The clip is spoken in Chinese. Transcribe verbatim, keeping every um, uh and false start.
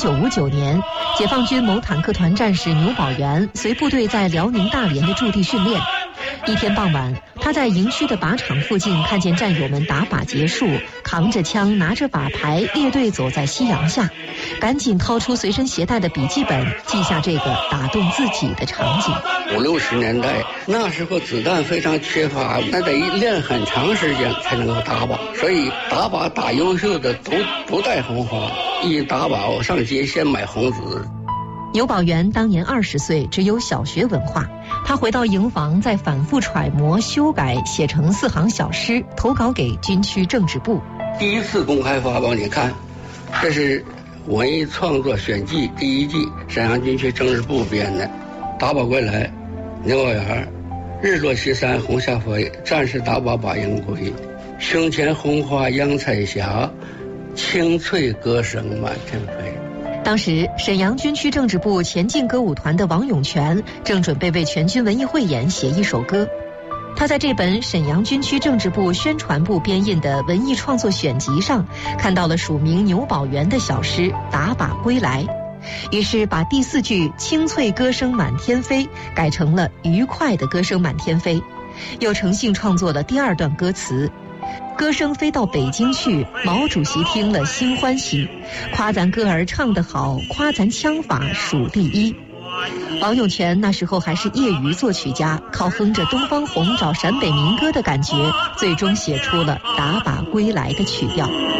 九五九年，解放军某坦克团战士牛宝元随部队在辽宁大连的驻地训练。一天傍晚，他在营区的靶场附近看见战友们打靶结束，扛着枪拿着靶牌列队走在夕阳下，赶紧掏出随身携带的笔记本，记下这个打动自己的场景。 五六十年代那时候子弹非常缺乏，那得练很长时间才能够打靶，所以打靶打优秀的都不带红花，一打靶我上街先买红纸。 牛宝元当年二十岁，只有小学文化。他回到营房，再反复揣摩、修改，写成四行小诗，投稿给军区政治部。 第一次公开发表，你看，这是文艺创作选记第一季，沈阳军区政治部编的。打靶归来，牛宝元，日落西山红霞飞，战士打靶把营归。胸前红花扬彩霞，清脆歌声满天飞。 当时，沈阳军区政治部前进歌舞团的王永全正准备为全军文艺汇演写一首歌。他在这本沈阳军区政治部宣传部编印的文艺创作选集上，看到了署名牛宝元的小诗《打靶归来》，于是把第四句“清脆歌声满天飞”改成了“愉快的歌声满天飞”，又乘兴创作了第二段歌词。歌声飞到北京去，毛主席听了心欢喜，夸咱歌儿唱得好，夸咱枪法数第一。王永全那时候还是业余作曲家，靠哼着《东方红》找陕北民歌的感觉，最终写出了《打靶归来》的曲调。